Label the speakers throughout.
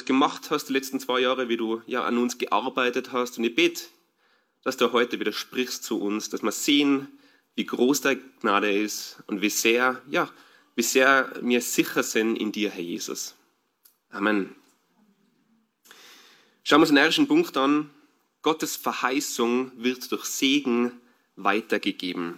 Speaker 1: gemacht hast die letzten 2 Jahre, wie du ja an uns gearbeitet hast. Und ich bete, dass du heute wieder sprichst zu uns, dass wir sehen, wie groß deine Gnade ist und wie sehr wir sicher sind in dir, Herr Jesus. Amen. Schauen wir uns den ersten Punkt an. Gottes Verheißung wird durch Segen weitergegeben.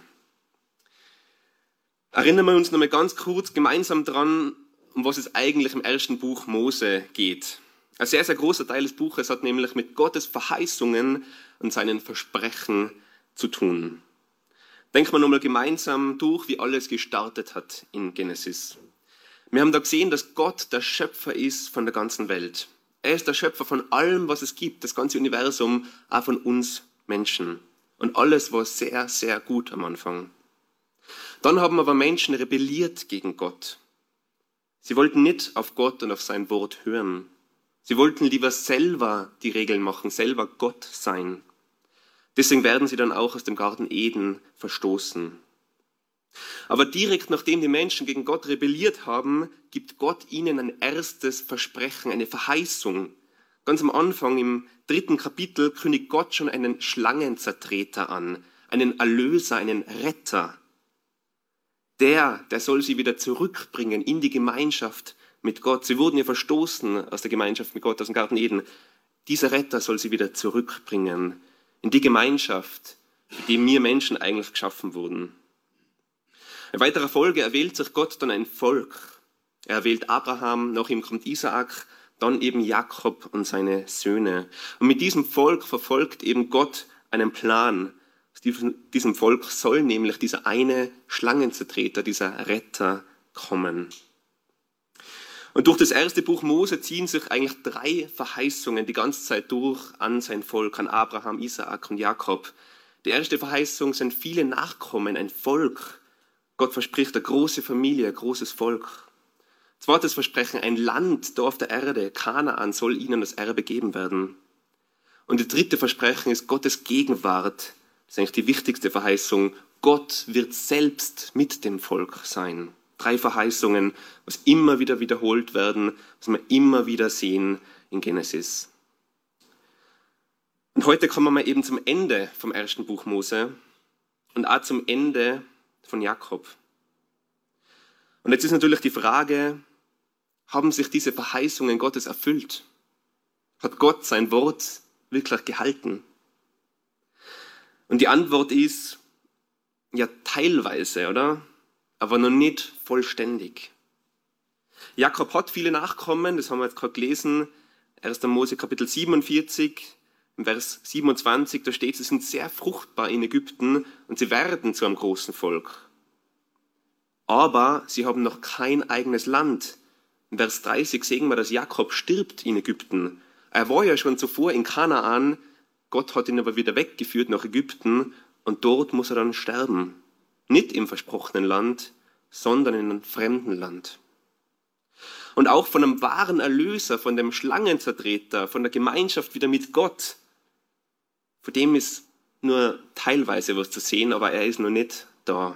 Speaker 1: Erinnern wir uns nochmal ganz kurz gemeinsam dran, um was es eigentlich im ersten Buch Mose geht. Ein sehr, sehr großer Teil des Buches hat nämlich mit Gottes Verheißungen und seinen Versprechen zu tun. Denken wir nochmal gemeinsam durch, wie alles gestartet hat in Genesis. Wir haben da gesehen, dass Gott der Schöpfer ist von der ganzen Welt. Er ist der Schöpfer von allem, was es gibt, das ganze Universum, auch von uns Menschen. Und alles war sehr, sehr gut am Anfang. Dann haben aber Menschen rebelliert gegen Gott. Sie wollten nicht auf Gott und auf sein Wort hören. Sie wollten lieber selber die Regeln machen, selber Gott sein. Deswegen werden sie dann auch aus dem Garten Eden verstoßen. Aber direkt nachdem die Menschen gegen Gott rebelliert haben, gibt Gott ihnen ein erstes Versprechen, eine Verheißung. Ganz am Anfang im 3. Kapitel kündigt Gott schon einen Schlangenzertreter an, einen Erlöser, einen Retter. Der soll sie wieder zurückbringen in die Gemeinschaft mit Gott. Sie wurden ja verstoßen aus der Gemeinschaft mit Gott, aus dem Garten Eden. Dieser Retter soll sie wieder zurückbringen in die Gemeinschaft, für die wir Menschen eigentlich geschaffen wurden. In weiterer Folge erwählt sich Gott dann ein Volk. Er erwählt Abraham, nach ihm kommt Isaak, dann eben Jakob und seine Söhne. Und mit diesem Volk verfolgt eben Gott einen Plan. Aus diesem Volk soll nämlich dieser eine Schlangenzertreter, dieser Retter kommen. Und durch das erste Buch Mose ziehen sich eigentlich 3 Verheißungen die ganze Zeit durch an sein Volk, an Abraham, Isaak und Jakob. Die erste Verheißung sind viele Nachkommen, ein Volk. Gott verspricht eine große Familie, ein großes Volk. Zweites Versprechen, ein Land da auf der Erde, Kanaan, soll ihnen das Erbe geben werden. Und das dritte Versprechen ist Gottes Gegenwart. Das ist eigentlich die wichtigste Verheißung. Gott wird selbst mit dem Volk sein. 3 Verheißungen, was immer wieder wiederholt werden, was wir immer wieder sehen in Genesis. Und heute kommen wir eben zum Ende vom ersten Buch Mose und auch zum Ende von Jakob. Und jetzt ist natürlich die Frage, haben sich diese Verheißungen Gottes erfüllt? Hat Gott sein Wort wirklich gehalten? Und die Antwort ist, ja, teilweise, oder? Aber noch nicht vollständig. Jakob hat viele Nachkommen, das haben wir jetzt gerade gelesen, 1. Mose Kapitel 47, im Vers 27, da steht, sie sind sehr fruchtbar in Ägypten und sie werden zu einem großen Volk. Aber sie haben noch kein eigenes Land. In Vers 30 sehen wir, dass Jakob stirbt in Ägypten. Er war ja schon zuvor in Kanaan, Gott hat ihn aber wieder weggeführt nach Ägypten und dort muss er dann sterben. Nicht im versprochenen Land, sondern in einem fremden Land. Und auch von einem wahren Erlöser, von dem Schlangenzertreter, von der Gemeinschaft wieder mit Gott, von dem ist nur teilweise was zu sehen, aber er ist noch nicht da.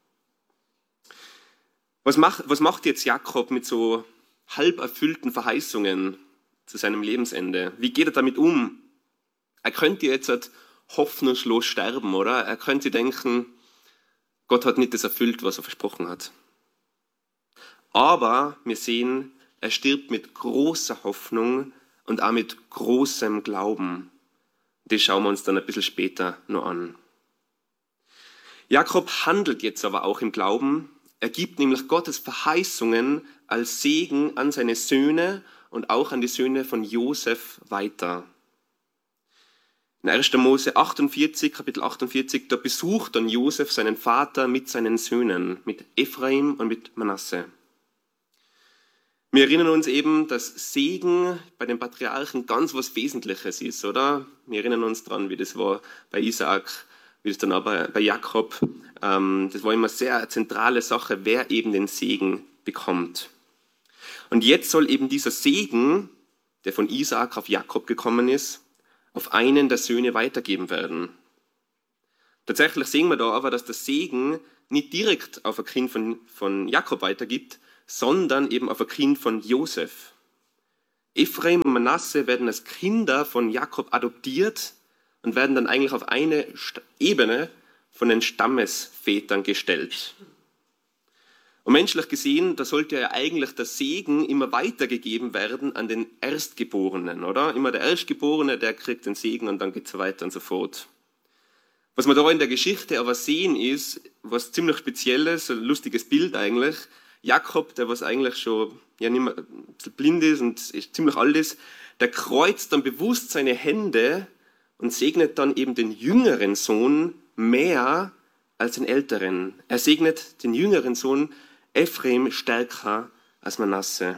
Speaker 1: Was macht jetzt Jakob mit so halb erfüllten Verheißungen zu seinem Lebensende? Wie geht er damit um? Er könnte jetzt halt hoffnungslos sterben, oder? Er könnte denken, Gott hat nicht das erfüllt, was er versprochen hat. Aber wir sehen, er stirbt mit großer Hoffnung und auch mit großem Glauben. Das schauen wir uns dann ein bisschen später noch an. Jakob handelt jetzt aber auch im Glauben. Er gibt nämlich Gottes Verheißungen als Segen an seine Söhne und auch an die Söhne von Josef weiter. In 1. Mose 48, Kapitel 48, da besucht dann Josef seinen Vater mit seinen Söhnen, mit Ephraim und mit Manasse. Wir erinnern uns eben, dass Segen bei den Patriarchen ganz was Wesentliches ist, oder? Wir erinnern uns dran, wie das war bei Isaak, wie das dann auch bei Jakob. Das war immer sehr eine zentrale Sache, wer eben den Segen bekommt. Und jetzt soll eben dieser Segen, der von Isaak auf Jakob gekommen ist, auf einen der Söhne weitergeben werden. Tatsächlich sehen wir da aber, dass der Segen nicht direkt auf ein Kind von Jakob weitergibt, sondern eben auf ein Kind von Josef. Ephraim und Manasse werden als Kinder von Jakob adoptiert und werden dann eigentlich auf eine Ebene von den Stammesvätern gestellt. Und menschlich gesehen, da sollte ja eigentlich der Segen immer weitergegeben werden an den Erstgeborenen, oder? Immer der Erstgeborene, der kriegt den Segen und dann geht es weiter und so fort. Was wir da in der Geschichte aber sehen ist, was ziemlich Spezielles, ein lustiges Bild eigentlich. Jakob, der was eigentlich schon nicht mehr blind ist und ziemlich alt ist, der kreuzt dann bewusst seine Hände und segnet dann eben den jüngeren Sohn mehr als den älteren. Er segnet den jüngeren Sohn Ephraim stärker als Manasse.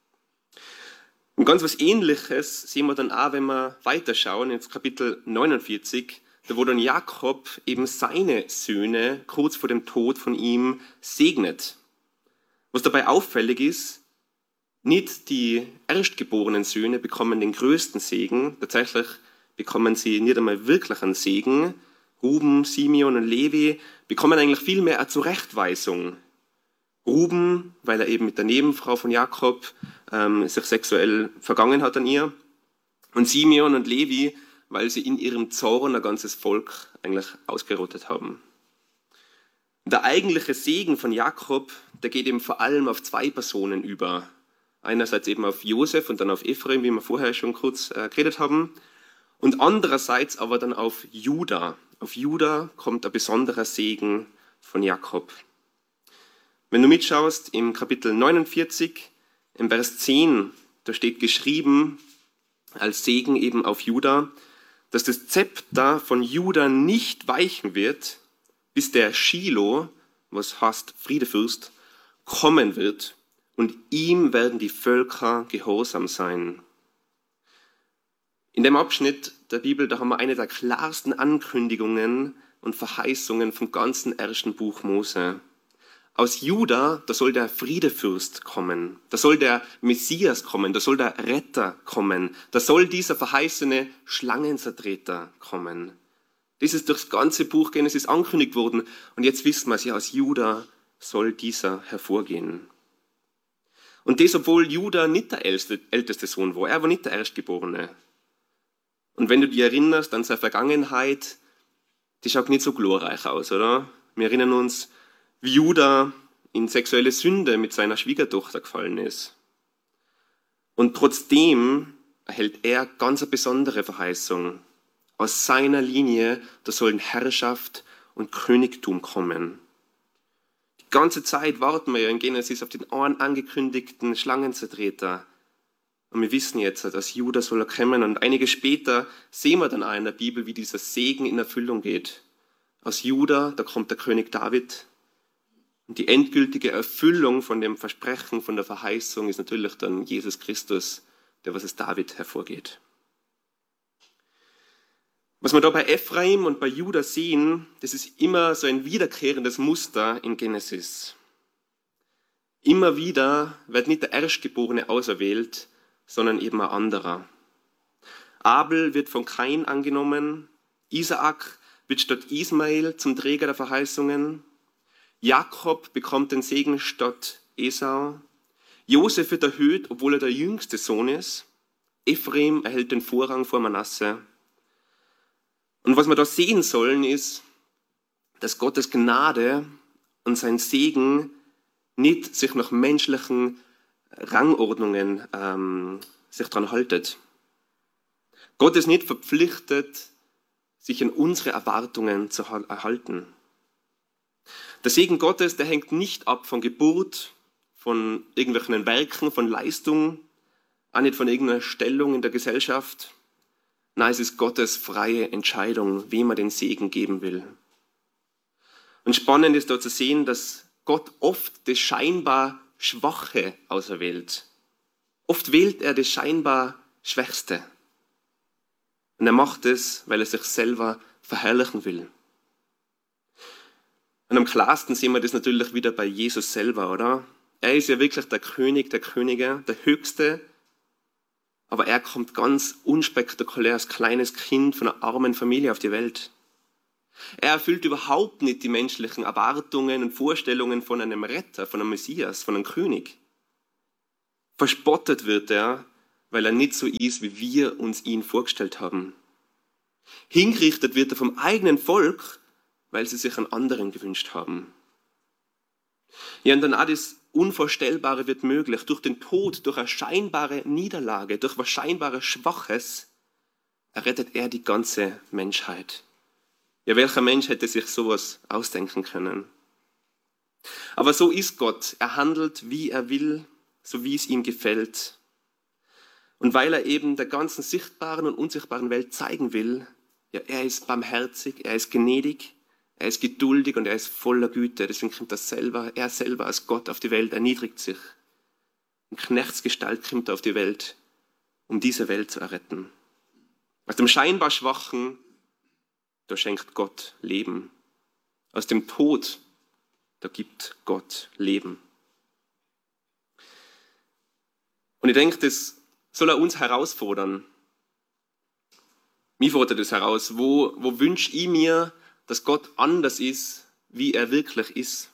Speaker 1: Und ganz was Ähnliches sehen wir dann auch, wenn wir weiterschauen, ins Kapitel 49, da wo dann Jakob eben seine Söhne kurz vor dem Tod von ihm segnet. Was dabei auffällig ist, nicht die erstgeborenen Söhne bekommen den größten Segen, tatsächlich bekommen sie nicht einmal wirklich einen Segen. Ruben, Simeon und Levi bekommen eigentlich viel mehr eine Zurechtweisung. Ruben, weil er eben mit der Nebenfrau von Jakob sich sexuell vergangen hat an ihr. Und Simeon und Levi, weil sie in ihrem Zorn ein ganzes Volk eigentlich ausgerottet haben. Der eigentliche Segen von Jakob, der geht eben vor allem auf zwei Personen über. Einerseits eben auf Josef und dann auf Ephraim, wie wir vorher schon kurz geredet haben. Und andererseits aber dann auf Juda. Auf Juda kommt ein besonderer Segen von Jakob. Wenn du mitschaust, im Kapitel 49, im Vers 10, da steht geschrieben, als Segen eben auf Juda, dass das Zepter von Juda nicht weichen wird, bis der Shiloh, was heißt Friedefürst, kommen wird und ihm werden die Völker gehorsam sein. In dem Abschnitt der Bibel, da haben wir eine der klarsten Ankündigungen und Verheißungen vom ganzen ersten Buch Mose. Aus Juda, da soll der Friedefürst kommen, da soll der Messias kommen, da soll der Retter kommen, da soll dieser verheißene Schlangenzertreter kommen. Das ist durchs ganze Buch Genesis angekündigt worden und jetzt wissen wir es ja, aus Juda soll dieser hervorgehen. Und das, obwohl Juda nicht der älteste Sohn war, er war nicht der Erstgeborene. Und wenn du dich erinnerst an seine Vergangenheit, die schaut nicht so glorreich aus, oder? Wir erinnern uns, wie Juda in sexuelle Sünde mit seiner Schwiegertochter gefallen ist. Und trotzdem erhält er ganz eine besondere Verheißung. Aus seiner Linie, da sollen Herrschaft und Königtum kommen. Die ganze Zeit warten wir ja in Genesis auf den angekündigten Schlangenzertreter. Und wir wissen jetzt, dass Juda soll kommen. Und einige später sehen wir dann auch in der Bibel, wie dieser Segen in Erfüllung geht. Aus Juda, da kommt der König David. Und die endgültige Erfüllung von dem Versprechen, von der Verheißung ist natürlich dann Jesus Christus, der was aus David hervorgeht. Was wir da bei Ephraim und bei Juda sehen, das ist immer so ein wiederkehrendes Muster in Genesis. Immer wieder wird nicht der Erstgeborene auserwählt, sondern eben ein anderer. Abel wird von Kain angenommen, Isaak wird statt Ismael zum Träger der Verheißungen, Jakob bekommt den Segen statt Esau, Josef wird erhöht, obwohl er der jüngste Sohn ist, Ephraim erhält den Vorrang vor Manasse. Und was wir da sehen sollen, ist, dass Gottes Gnade und sein Segen nicht sich nach menschlichen Rangordnungen sich dran haltet. Gott ist nicht verpflichtet, sich an unsere Erwartungen zu halten. Der Segen Gottes, der hängt nicht ab von Geburt, von irgendwelchen Werken, von Leistung, auch nicht von irgendeiner Stellung in der Gesellschaft. Nein, es ist Gottes freie Entscheidung, wem er den Segen geben will. Und spannend ist da zu sehen, dass Gott oft das scheinbar Schwache auserwählt. Oft wählt er das scheinbar Schwächste. Und er macht es, weil er sich selber verherrlichen will. Und am klarsten sehen wir das natürlich wieder bei Jesus selber, oder? Er ist ja wirklich der König der Könige, der Höchste. Aber er kommt ganz unspektakulär als kleines Kind von einer armen Familie auf die Welt. Er erfüllt überhaupt nicht die menschlichen Erwartungen und Vorstellungen von einem Retter, von einem Messias, von einem König. Verspottet wird er weil er nicht so ist, wie wir uns ihn vorgestellt haben. Hingerichtet wird er vom eigenen Volk, weil sie sich einen anderen gewünscht haben. Ja, und dann auch das Unvorstellbare wird möglich. Durch den Tod, durch eine scheinbare Niederlage, durch was scheinbares Schwaches, errettet er die ganze Menschheit. Ja, welcher Mensch hätte sich sowas ausdenken können? Aber so ist Gott. Er handelt, wie er will, so wie es ihm gefällt. Und weil er eben der ganzen sichtbaren und unsichtbaren Welt zeigen will, ja, er ist barmherzig, er ist gnädig, er ist geduldig und er ist voller Güte. Deswegen kommt er selber als Gott auf die Welt, erniedrigt sich. In Knechtsgestalt kommt er auf die Welt, um diese Welt zu erretten. Aus dem scheinbar Schwachen, da schenkt Gott Leben. Aus dem Tod, da gibt Gott Leben. Und ich denke, das soll er uns herausfordern. Mich fordert das heraus. Wo wünsche ich mir, dass Gott anders ist, wie er wirklich ist?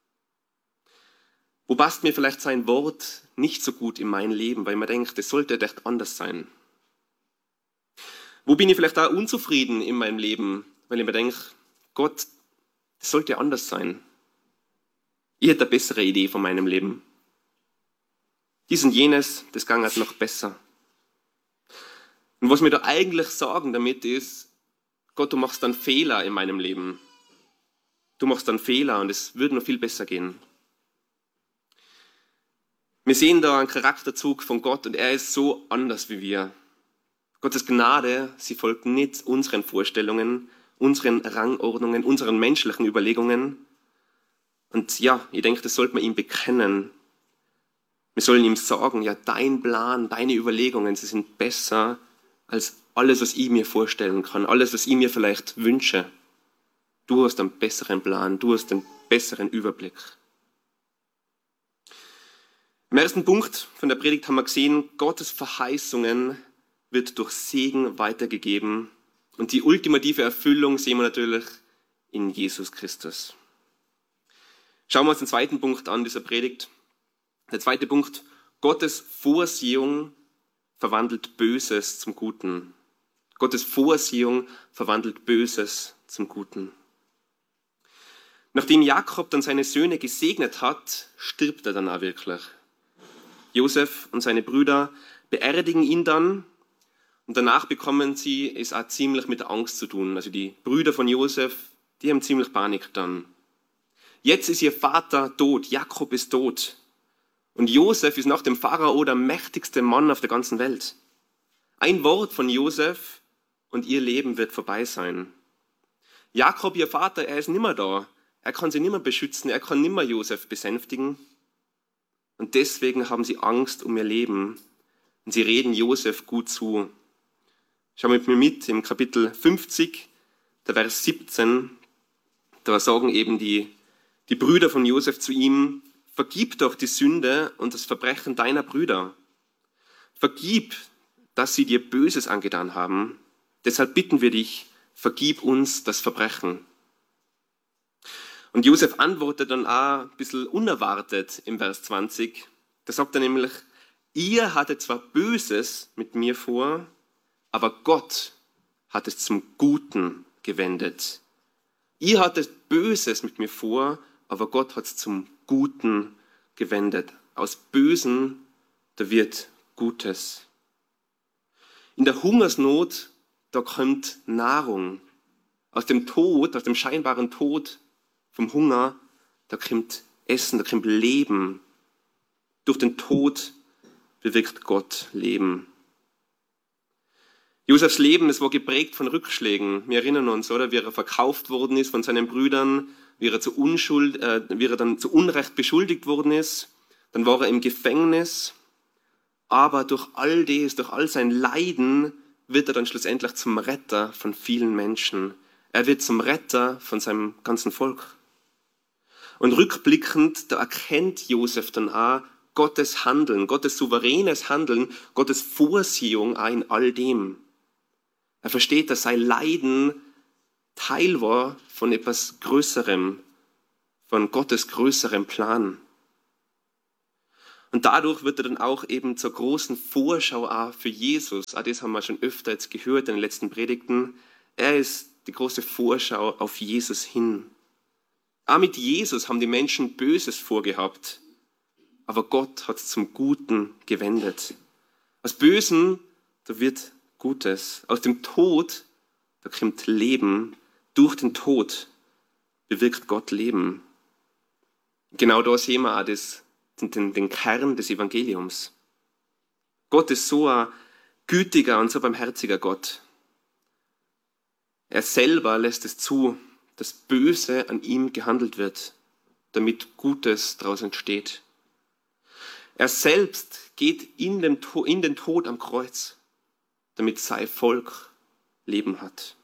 Speaker 1: Wo passt mir vielleicht sein Wort nicht so gut in mein Leben, weil man denkt, das sollte echt anders sein? Wo bin ich vielleicht auch unzufrieden in meinem Leben, weil ich mir denke, Gott, das sollte anders sein. Ich hätte eine bessere Idee von meinem Leben. Dies und jenes, das ging halt noch besser. Und was mir da eigentlich sagen damit ist, Gott, du machst dann Fehler in meinem Leben. Du machst dann Fehler und es würde noch viel besser gehen. Wir sehen da einen Charakterzug von Gott und er ist so anders wie wir. Gottes Gnade, sie folgt nicht unseren Vorstellungen, unseren Rangordnungen, unseren menschlichen Überlegungen. Und ja, ich denke, das sollte man ihm bekennen. Wir sollen ihm sagen, ja, dein Plan, deine Überlegungen, sie sind besser als alles, was ich mir vorstellen kann, alles, was ich mir vielleicht wünsche. Du hast einen besseren Plan, du hast einen besseren Überblick. Im ersten Punkt von der Predigt haben wir gesehen, Gottes Verheißungen wird durch Segen weitergegeben. Und die ultimative Erfüllung sehen wir natürlich in Jesus Christus. Schauen wir uns den zweiten Punkt an dieser Predigt. Der zweite Punkt, Gottes Vorsehung verwandelt Böses zum Guten. Gottes Vorsehung verwandelt Böses zum Guten. Nachdem Jakob dann seine Söhne gesegnet hat, stirbt er dann auch wirklich. Josef und seine Brüder beerdigen ihn dann und danach bekommen sie es auch ziemlich mit Angst zu tun. Also die Brüder von Josef, die haben ziemlich Panik dann. Jetzt ist ihr Vater tot, Jakob ist tot. Und Josef ist nach dem Pharao der mächtigste Mann auf der ganzen Welt. Ein Wort von Josef und ihr Leben wird vorbei sein. Jakob, ihr Vater, er ist nimmer da. Er kann sie nimmer beschützen, er kann nimmer Josef besänftigen. Und deswegen haben sie Angst um ihr Leben. Und sie reden Josef gut zu. Schau mit mir mit im Kapitel 50, der Vers 17. Da sagen eben die Brüder von Josef zu ihm, vergib doch die Sünde und das Verbrechen deiner Brüder. Vergib, dass sie dir Böses angetan haben. Deshalb bitten wir dich, vergib uns das Verbrechen. Und Josef antwortet dann auch ein bisschen unerwartet im Vers 20. Da sagt er nämlich, ihr hattet zwar Böses mit mir vor, aber Gott hat es zum Guten gewendet. Ihr hattet Böses mit mir vor, aber Gott hat es zum Guten gewendet. Aus Bösen, da wird Gutes. In der Hungersnot, da kommt Nahrung. Aus dem Tod, aus dem scheinbaren Tod, vom Hunger, da kommt Essen, da kommt Leben. Durch den Tod bewirkt Gott Leben. Josefs Leben, es war geprägt von Rückschlägen. Wir erinnern uns, oder, wie er verkauft worden ist von seinen Brüdern, wie er dann zu Unrecht beschuldigt worden ist. Dann war er im Gefängnis. Aber durch all das, durch all sein Leiden, wird er dann schlussendlich zum Retter von vielen Menschen. Er wird zum Retter von seinem ganzen Volk. Und rückblickend, da erkennt Josef dann auch Gottes Handeln, Gottes souveränes Handeln, Gottes Vorsehung auch in all dem. Er versteht, dass sein Leiden Teil war von etwas Größerem, von Gottes größerem Plan. Und dadurch wird er dann auch eben zur großen Vorschau auch für Jesus. Auch das haben wir schon öfter jetzt gehört in den letzten Predigten. Er ist die große Vorschau auf Jesus hin. Auch mit Jesus haben die Menschen Böses vorgehabt, aber Gott hat es zum Guten gewendet. Aus Bösen, da wird Gutes. Aus dem Tod, da kommt Leben. Durch den Tod bewirkt Gott Leben. Genau da sehen wir auch den Kern des Evangeliums. Gott ist so ein gütiger und so barmherziger Gott. Er selber lässt es zu, dass Böse an ihm gehandelt wird, damit Gutes daraus entsteht. Er selbst geht in den Tod am Kreuz, damit sein Volk Leben hat.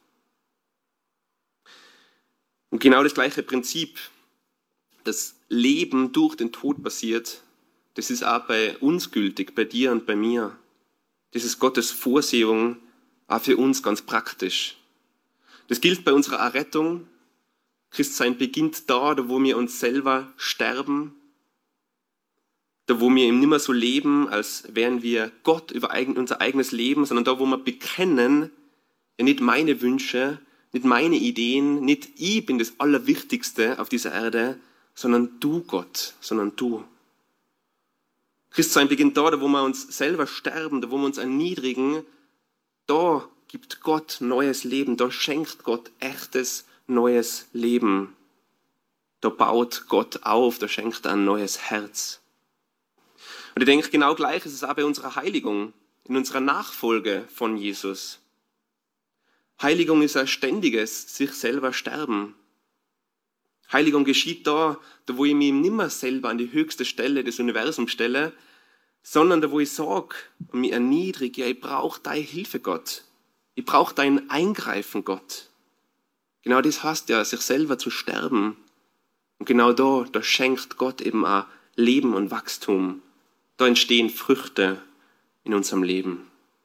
Speaker 1: Und genau das gleiche Prinzip, das Leben durch den Tod passiert, das ist auch bei uns gültig, bei dir und bei mir. Das ist Gottes Vorsehung auch für uns ganz praktisch. Das gilt bei unserer Errettung. Christsein beginnt da wo wir uns selber sterben, da wo wir eben nicht mehr so leben, als wären wir Gott über unser eigenes Leben, sondern da wo wir bekennen, ja nicht meine Wünsche, nicht meine Ideen, nicht ich bin das Allerwichtigste auf dieser Erde, sondern du Gott, sondern du. Christsein beginnt da wo wir uns selber sterben, da wo wir uns erniedrigen, da gibt Gott neues Leben, da schenkt Gott echtes neues Leben. Da baut Gott auf, da schenkt er ein neues Herz. Und ich denke, genau gleich ist es auch bei unserer Heiligung, in unserer Nachfolge von Jesus. Heiligung ist ein ständiges sich selber sterben. Heiligung geschieht da wo ich mich nicht mehr selber an die höchste Stelle des Universums stelle, sondern da wo ich sage und mich erniedrige, ja, ich brauche deine Hilfe, Gott. Ich brauche dein Eingreifen, Gott. Genau das heißt ja, sich selber zu sterben. Und genau da schenkt Gott eben auch Leben und Wachstum. Da entstehen Früchte in unserem Leben.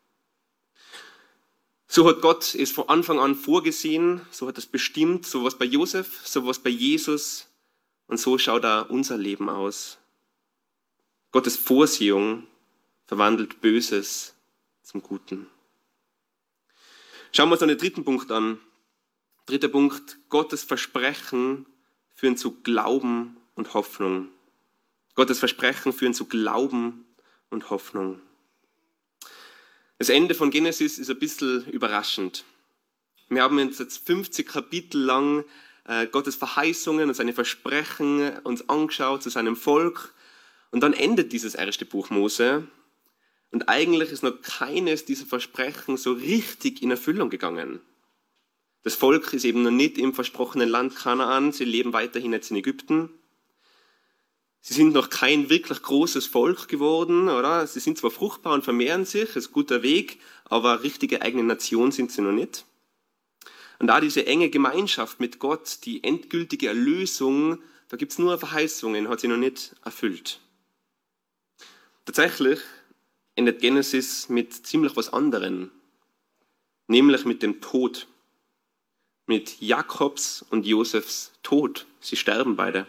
Speaker 1: So hat Gott es von Anfang an vorgesehen, so hat es bestimmt, so was bei Josef, so was bei Jesus und so schaut auch unser Leben aus. Gottes Vorsehung verwandelt Böses zum Guten. Schauen wir uns noch den dritten Punkt an. Dritter Punkt, Gottes Versprechen führen zu Glauben und Hoffnung. Gottes Versprechen führen zu Glauben und Hoffnung. Das Ende von Genesis ist ein bisschen überraschend. Wir haben uns jetzt 50 Kapitel lang Gottes Verheißungen und seine Versprechen uns angeschaut zu seinem Volk. Und dann endet dieses erste Buch Mose. Und eigentlich ist noch keines dieser Versprechen so richtig in Erfüllung gegangen. Das Volk ist eben noch nicht im versprochenen Land Kanaan. Sie leben weiterhin jetzt in Ägypten. Sie sind noch kein wirklich großes Volk geworden, oder? Sie sind zwar fruchtbar und vermehren sich, das ist ein guter Weg, aber richtige eigene Nation sind sie noch nicht. Und da diese enge Gemeinschaft mit Gott, die endgültige Erlösung, da gibt es nur Verheißungen, hat sie noch nicht erfüllt. Tatsächlich endet Genesis mit ziemlich was anderem, nämlich mit dem Tod. Mit Jakobs und Josefs Tod. Sie sterben beide.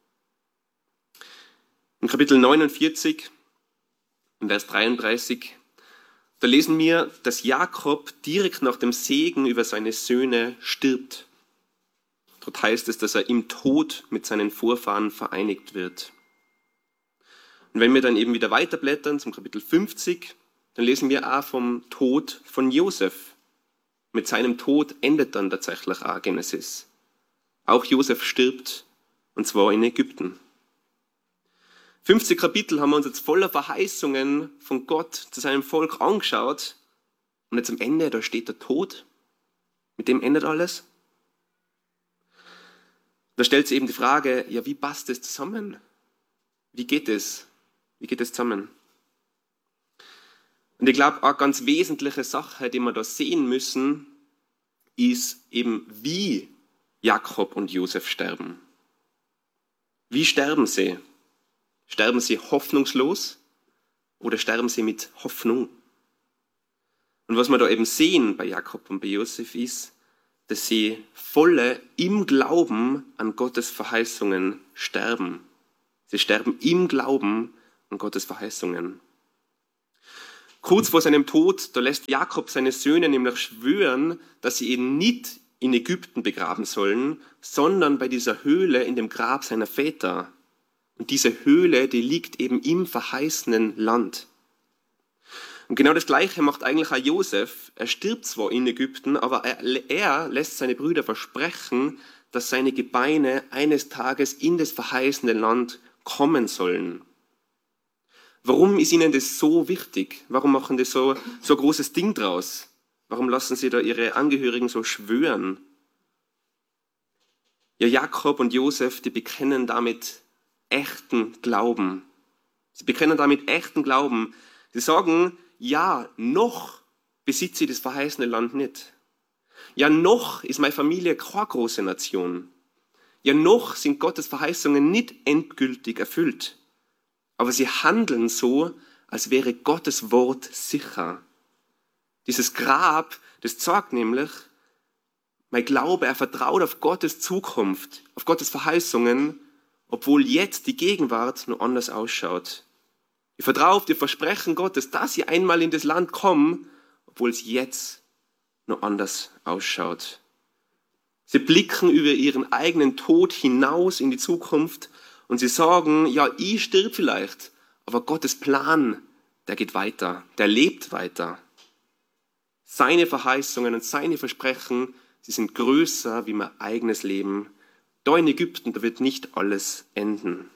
Speaker 1: In Kapitel 49, in Vers 33, da lesen wir, dass Jakob direkt nach dem Segen über seine Söhne stirbt. Dort heißt es, dass er im Tod mit seinen Vorfahren vereinigt wird. Und wenn wir dann eben wieder weiterblättern zum Kapitel 50, dann lesen wir auch vom Tod von Josef. Mit seinem Tod endet dann tatsächlich auch Genesis. Auch Josef stirbt, und zwar in Ägypten. 50 Kapitel haben wir uns jetzt voller Verheißungen von Gott zu seinem Volk angeschaut. Und jetzt am Ende, da steht der Tod. Mit dem endet alles. Da stellt sich eben die Frage, ja, wie passt das zusammen? Wie geht es? Wie geht es zusammen? Und ich glaube, eine ganz wesentliche Sache, die wir da sehen müssen, ist eben, wie Jakob und Josef sterben. Wie sterben sie? Sterben sie hoffnungslos oder sterben sie mit Hoffnung? Und was wir da eben sehen bei Jakob und bei Josef ist, dass sie volle im Glauben an Gottes Verheißungen sterben. Sie sterben im Glauben an Gottes Verheißungen. Kurz vor seinem Tod, da lässt Jakob seine Söhne nämlich schwören, dass sie ihn nicht in Ägypten begraben sollen, sondern bei dieser Höhle in dem Grab seiner Väter. Und diese Höhle, die liegt eben im verheißenen Land. Und genau das Gleiche macht eigentlich auch Josef. Er stirbt zwar in Ägypten, aber er lässt seine Brüder versprechen, dass seine Gebeine eines Tages in das verheißene Land kommen sollen. Warum ist ihnen das so wichtig? Warum machen die so ein großes Ding draus? Warum lassen sie da ihre Angehörigen so schwören? Ja, Jakob und Josef, die bekennen damit echten Glauben. Sie bekennen damit echten Glauben. Sie sagen, ja, noch besitze ich das verheißene Land nicht. Ja, noch ist meine Familie keine große Nation. Ja, noch sind Gottes Verheißungen nicht endgültig erfüllt. Aber sie handeln so, als wäre Gottes Wort sicher. Dieses Grab, das zeigt nämlich, mein Glaube, er vertraut auf Gottes Zukunft, auf Gottes Verheißungen, obwohl jetzt die Gegenwart nur anders ausschaut. Ich vertraue auf die Versprechen Gottes, dass sie einmal in das Land kommen, obwohl es jetzt nur anders ausschaut. Sie blicken über ihren eigenen Tod hinaus in die Zukunft und sie sagen, ja, ich stirb vielleicht, aber Gottes Plan, der geht weiter, der lebt weiter. Seine Verheißungen und seine Versprechen, sie sind größer wie mein eigenes Leben. Da in Ägypten, da wird nicht alles enden.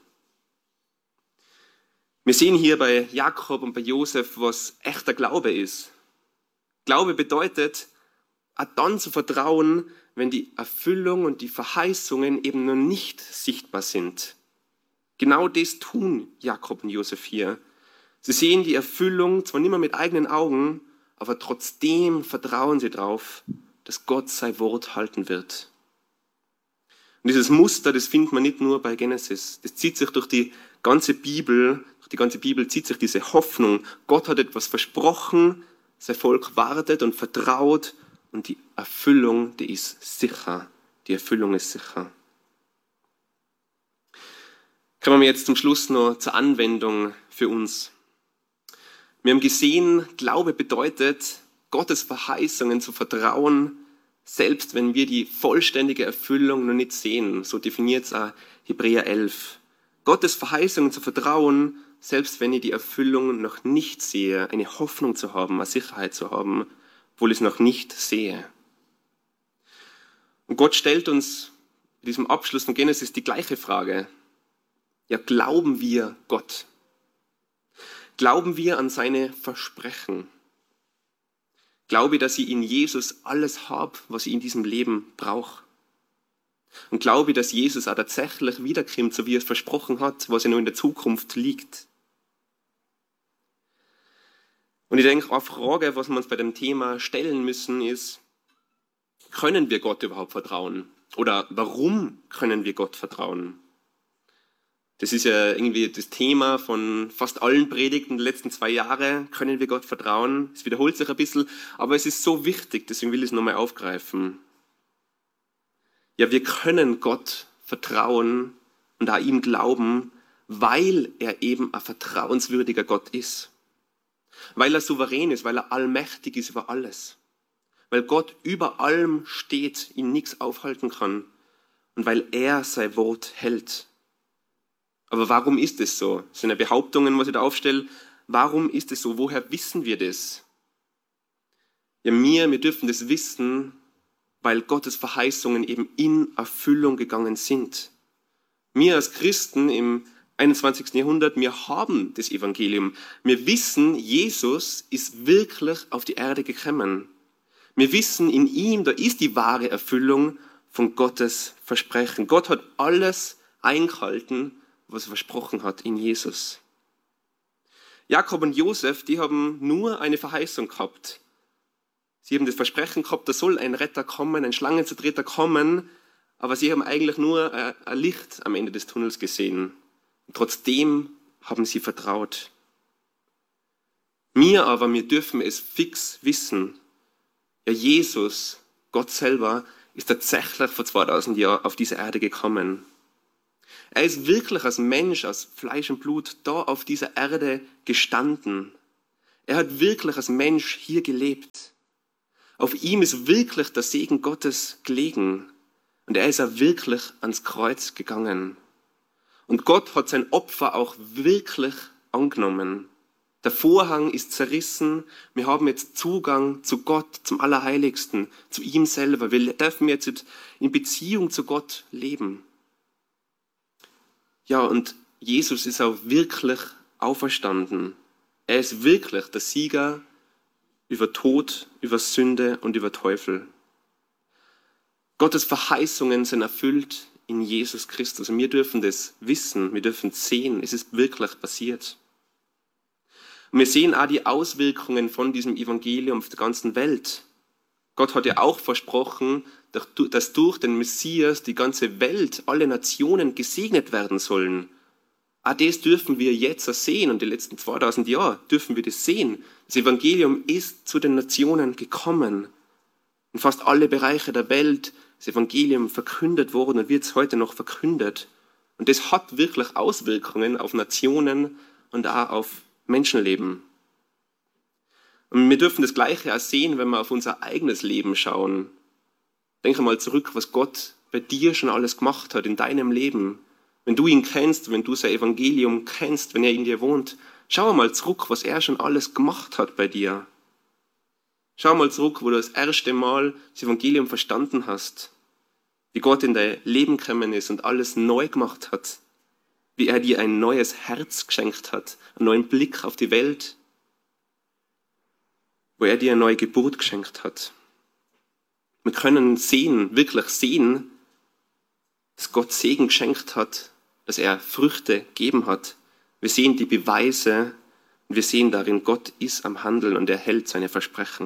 Speaker 1: Wir sehen hier bei Jakob und bei Josef, was echter Glaube ist. Glaube bedeutet, auch dann zu vertrauen, wenn die Erfüllung und die Verheißungen eben noch nicht sichtbar sind. Genau das tun Jakob und Josef hier. Sie sehen die Erfüllung zwar nicht mehr mit eigenen Augen, aber trotzdem vertrauen sie darauf, dass Gott sein Wort halten wird. Und dieses Muster, das findet man nicht nur bei Genesis. Das zieht sich durch die ganze Bibel. Durch die ganze Bibel zieht sich diese Hoffnung. Gott hat etwas versprochen, sein Volk wartet und vertraut und die Erfüllung, die ist sicher. Die Erfüllung ist sicher. Kommen wir jetzt zum Schluss noch zur Anwendung für uns. Wir haben gesehen, Glaube bedeutet, Gottes Verheißungen zu vertrauen, selbst wenn wir die vollständige Erfüllung noch nicht sehen. So definiert es auch Hebräer 11. Gottes Verheißungen zu vertrauen, selbst wenn ich die Erfüllung noch nicht sehe, eine Hoffnung zu haben, eine Sicherheit zu haben, obwohl ich es noch nicht sehe. Und Gott stellt uns in diesem Abschluss von Genesis die gleiche Frage. Ja, glauben wir Gott? Glauben wir an seine Versprechen? Glaube ich, dass ich in Jesus alles habe, was ich in diesem Leben brauche? Und glaube ich, dass Jesus auch tatsächlich wiederkommt, so wie er es versprochen hat, was ja noch in der Zukunft liegt? Und ich denke, eine Frage, was wir uns bei dem Thema stellen müssen, ist, können wir Gott überhaupt vertrauen? Oder warum können wir Gott vertrauen? Das ist ja irgendwie das Thema von fast allen Predigten der letzten 2 Jahre. Können wir Gott vertrauen? Es wiederholt sich ein bisschen, aber es ist so wichtig, deswegen will ich es nochmal aufgreifen. Ja, wir können Gott vertrauen und auch ihm glauben, weil er eben ein vertrauenswürdiger Gott ist. Weil er souverän ist, weil er allmächtig ist über alles. Weil Gott über allem steht, ihn nichts aufhalten kann. Und weil er sein Wort hält. Aber warum ist es so? Das sind ja Behauptungen, was ich da aufstelle. Warum ist es so? Woher wissen wir das? Ja, wir dürfen das wissen, weil Gottes Verheißungen eben in Erfüllung gegangen sind. Wir als Christen im 21. Jahrhundert, wir haben das Evangelium. Wir wissen, Jesus ist wirklich auf die Erde gekommen. Wir wissen, in ihm, da ist die wahre Erfüllung von Gottes Versprechen. Gott hat alles eingehalten, was er versprochen hat in Jesus. Jakob und Josef, die haben nur eine Verheißung gehabt. Sie haben das Versprechen gehabt, da soll ein Retter kommen, ein Schlangenzertreter kommen, aber sie haben eigentlich nur ein Licht am Ende des Tunnels gesehen. Und trotzdem haben sie vertraut. Wir dürfen es fix wissen. Ja, Jesus, Gott selber, ist tatsächlich vor 2000 Jahren auf diese Erde gekommen. Er ist wirklich als Mensch, aus Fleisch und Blut da auf dieser Erde gestanden. Er hat wirklich als Mensch hier gelebt. Auf ihm ist wirklich der Segen Gottes gelegen. Und er ist auch wirklich ans Kreuz gegangen. Und Gott hat sein Opfer auch wirklich angenommen. Der Vorhang ist zerrissen. Wir haben jetzt Zugang zu Gott, zum Allerheiligsten, zu ihm selber. Wir dürfen jetzt in Beziehung zu Gott leben. Ja, und Jesus ist auch wirklich auferstanden. Er ist wirklich der Sieger über Tod, über Sünde und über Teufel. Gottes Verheißungen sind erfüllt in Jesus Christus. Und wir dürfen das wissen, wir dürfen sehen, es ist wirklich passiert. Und wir sehen auch die Auswirkungen von diesem Evangelium auf der ganzen Welt. Gott hat ja auch versprochen, dass durch den Messias die ganze Welt, alle Nationen gesegnet werden sollen. Auch das dürfen wir jetzt sehen und die letzten 2000 Jahre dürfen wir das sehen. Das Evangelium ist zu den Nationen gekommen. In fast alle Bereiche der Welt das Evangelium verkündet worden und wird es heute noch verkündet. Und das hat wirklich Auswirkungen auf Nationen und auch auf Menschenleben. Und wir dürfen das Gleiche auch sehen, wenn wir auf unser eigenes Leben schauen. Denke mal zurück, was Gott bei dir schon alles gemacht hat in deinem Leben. Wenn du ihn kennst, wenn du sein Evangelium kennst, wenn er in dir wohnt, schau mal zurück, was er schon alles gemacht hat bei dir. Schau mal zurück, wo du das erste Mal das Evangelium verstanden hast. Wie Gott in dein Leben gekommen ist und alles neu gemacht hat. Wie er dir ein neues Herz geschenkt hat, einen neuen Blick auf die Welt. Wo er dir eine neue Geburt geschenkt hat. Wir können sehen, wirklich sehen, dass Gott Segen geschenkt hat, dass er Früchte gegeben hat. Wir sehen die Beweise und wir sehen darin, Gott ist am Handeln und er hält seine Versprechen.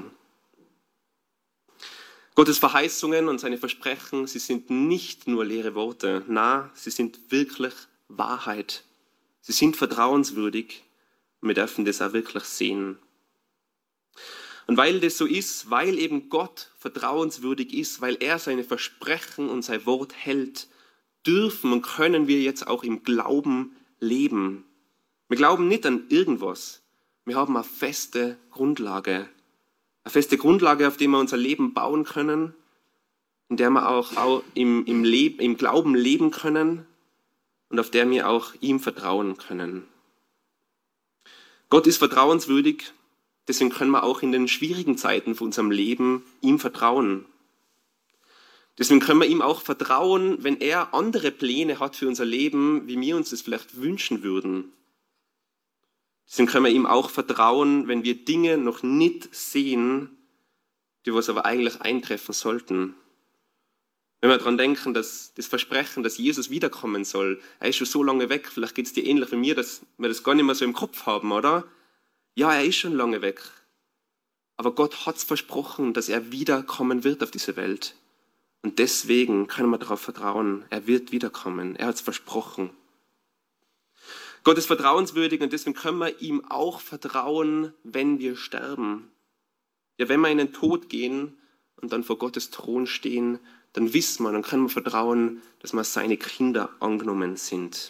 Speaker 1: Gottes Verheißungen und seine Versprechen, sie sind nicht nur leere Worte. Na, sie sind wirklich Wahrheit. Sie sind vertrauenswürdig und wir dürfen das auch wirklich sehen. Und weil das so ist, weil eben Gott vertrauenswürdig ist, weil er seine Versprechen und sein Wort hält, dürfen und können wir jetzt auch im Glauben leben. Wir glauben nicht an irgendwas. Wir haben eine feste Grundlage. Eine feste Grundlage, auf der wir unser Leben bauen können, in der wir auch im Glauben leben können und auf der wir auch ihm vertrauen können. Gott ist vertrauenswürdig, deswegen können wir auch in den schwierigen Zeiten von unserem Leben ihm vertrauen. Deswegen können wir ihm auch vertrauen, wenn er andere Pläne hat für unser Leben, wie wir uns das vielleicht wünschen würden. Deswegen können wir ihm auch vertrauen, wenn wir Dinge noch nicht sehen, die was aber eigentlich eintreffen sollten. Wenn wir daran denken, dass das Versprechen, dass Jesus wiederkommen soll, er ist schon so lange weg, vielleicht geht es dir ähnlich wie mir, dass wir das gar nicht mehr so im Kopf haben, oder? Ja, er ist schon lange weg. Aber Gott hat es versprochen, dass er wiederkommen wird auf diese Welt. Und deswegen können wir darauf vertrauen, er wird wiederkommen. Er hat es versprochen. Gott ist vertrauenswürdig und deswegen können wir ihm auch vertrauen, wenn wir sterben. Ja, wenn wir in den Tod gehen und dann vor Gottes Thron stehen, dann wissen wir, dann können wir vertrauen, dass wir seine Kinder angenommen sind.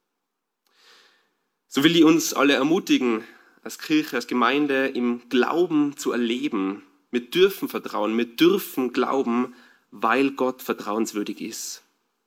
Speaker 1: So will ich uns alle ermutigen, als Kirche, als Gemeinde im Glauben zu erleben. Wir dürfen vertrauen, wir dürfen glauben, weil Gott vertrauenswürdig ist.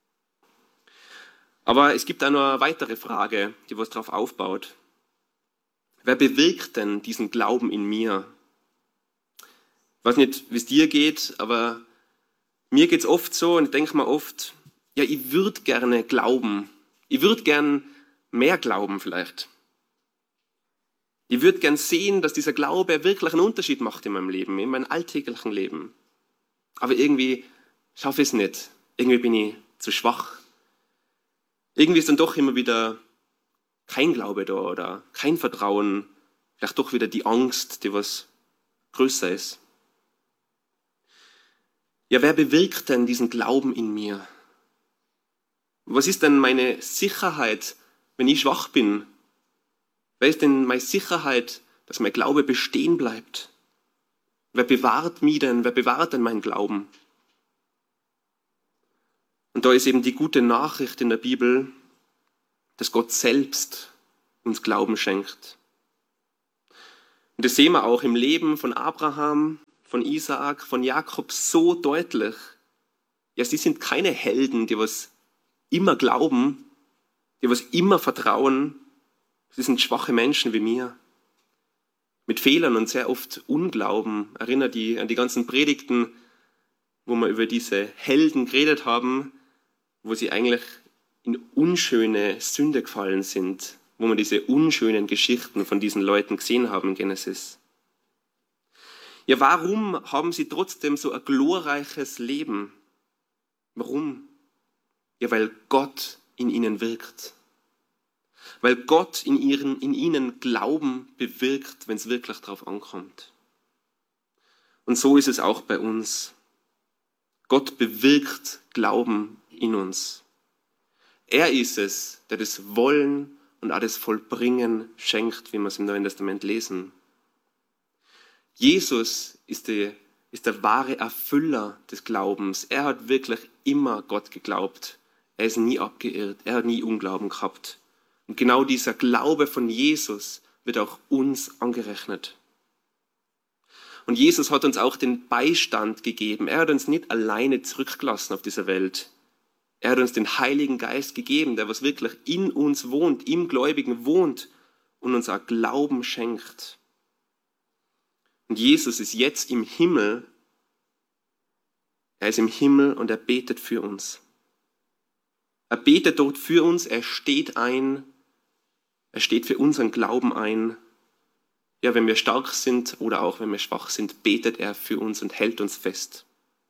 Speaker 1: Aber es gibt auch noch eine weitere Frage, die was darauf aufbaut. Wer bewirkt denn diesen Glauben in mir? Ich weiß nicht, wie es dir geht, aber mir geht es oft so und ich denke mir oft, ja, ich würde gerne glauben. Ich würde gern mehr glauben vielleicht. Ich würde gern sehen, dass dieser Glaube wirklich einen Unterschied macht in meinem Leben, in meinem alltäglichen Leben. Aber irgendwie schaffe ich es nicht. Irgendwie bin ich zu schwach. Irgendwie ist dann doch immer wieder kein Glaube da oder kein Vertrauen. Vielleicht doch wieder die Angst, die was größer ist. Ja, wer bewirkt denn diesen Glauben in mir? Was ist denn meine Sicherheit, wenn ich schwach bin? Wer ist denn meine Sicherheit, dass mein Glaube bestehen bleibt? Wer bewahrt mich denn? Wer bewahrt denn meinen Glauben? Und da ist eben die gute Nachricht in der Bibel, dass Gott selbst uns Glauben schenkt. Und das sehen wir auch im Leben von Abraham, von Isaak, von Jakob so deutlich. Ja, sie sind keine Helden, die was immer glauben, die was immer vertrauen. Sie sind schwache Menschen wie mir, mit Fehlern und sehr oft Unglauben. Erinnert an die ganzen Predigten, wo wir über diese Helden geredet haben, wo sie eigentlich in unschöne Sünde gefallen sind, wo wir diese unschönen Geschichten von diesen Leuten gesehen haben in Genesis. Ja, warum haben sie trotzdem so ein glorreiches Leben? Warum? Ja, weil Gott in ihnen wirkt. Weil Gott in ihnen Glauben bewirkt, wenn es wirklich darauf ankommt. Und so ist es auch bei uns. Gott bewirkt Glauben in uns. Er ist es, der das Wollen und auch das Vollbringen schenkt, wie wir es im Neuen Testament lesen. Jesus ist der wahre Erfüller des Glaubens. Er hat wirklich immer Gott geglaubt. Er ist nie abgeirrt. Er hat nie Unglauben gehabt. Und genau dieser Glaube von Jesus wird auch uns angerechnet. Und Jesus hat uns auch den Beistand gegeben. Er hat uns nicht alleine zurückgelassen auf dieser Welt. Er hat uns den Heiligen Geist gegeben, der was wirklich in uns wohnt, im Gläubigen wohnt und uns auch Glauben schenkt. Und Jesus ist jetzt im Himmel. Er ist im Himmel und er betet für uns. Er betet dort für uns, er steht ein, er steht für unseren Glauben ein. Ja, wenn wir stark sind oder auch wenn wir schwach sind, betet er für uns und hält uns fest.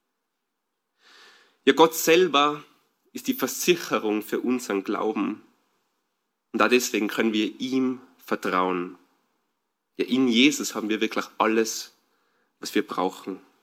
Speaker 1: Ja, Gott selber ist die Versicherung für unseren Glauben. Und auch deswegen können wir ihm vertrauen. Ja, in Jesus haben wir wirklich alles, was wir brauchen.